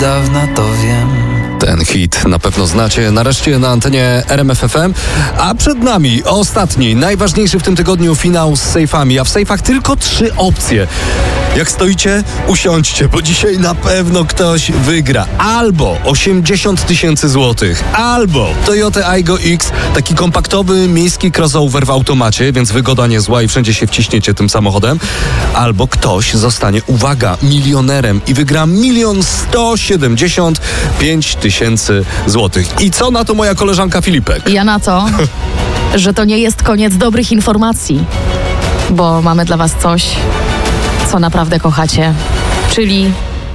Dawno to wiem. Ten hit na pewno znacie, nareszcie na antenie RMF FM, a przed nami ostatni, najważniejszy w tym tygodniu finał z sejfami, a w sejfach tylko 3 opcje. Jak stoicie, usiądźcie, bo dzisiaj na pewno ktoś wygra. Albo 80 000 złotych, albo Toyota Aygo X, taki kompaktowy miejski crossover w automacie, więc wygoda niezła i wszędzie się wciśniecie tym samochodem. Albo ktoś zostanie, uwaga, milionerem i wygra 1 175 000 złotych. I co na to moja koleżanka Filipek? Ja na to, że to nie jest koniec dobrych informacji, bo mamy dla was coś, co naprawdę kochacie, czyli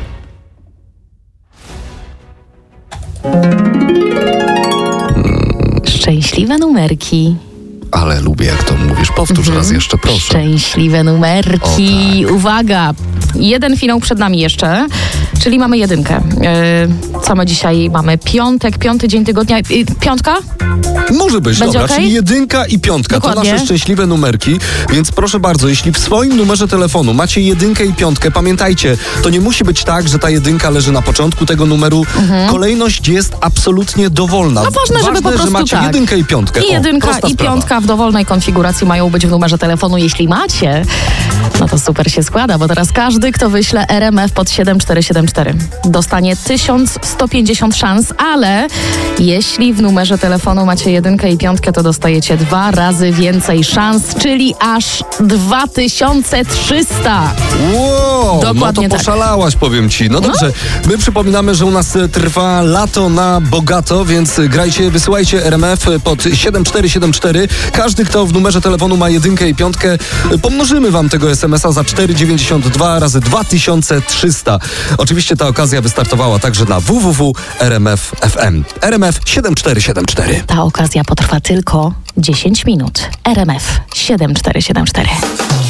szczęśliwe numerki. Ale lubię, jak to mówisz. Powtórz raz jeszcze, proszę. Szczęśliwe numerki. O, tak. Uwaga, jeden finał przed nami jeszcze, czyli mamy jedynkę. Co my dzisiaj mamy? Piątek, 5. dzień tygodnia. Piątka? Może być, Będzie dobra, okej? czyli 1 i 5. Dokładnie. To nasze szczęśliwe numerki, więc proszę bardzo, jeśli w swoim numerze telefonu macie 1 i 5, pamiętajcie, to nie musi być tak, że ta 1 leży na początku tego numeru. Kolejność jest absolutnie dowolna. No ważne, żeby po prostu że macie tak. 1 i 5. I 1 i 5 w dowolnej konfiguracji mają być w numerze telefonu. Jeśli macie, no to super się składa, bo teraz każdy, kto wyśle RMF pod 7474, dostanie 1150 szans, ale jeśli w numerze telefonu macie 1 i 5, to dostajecie 2 razy więcej szans, czyli aż 2300. Wow, Dokładnie no to tak. poszalałaś, powiem ci. No dobrze, my przypominamy, że u nas trwa lato na bogato, więc grajcie, wysyłajcie RMF pod 7474. Każdy, kto w numerze telefonu ma 1 i 5, pomnożymy wam tego SMS-a za 4,92 razy 2300. Oczywiście ta okazja wystartowała także na www.rmf.fm. RMF 7474. Ta okazja potrwa tylko 10 minut. RMF 7474.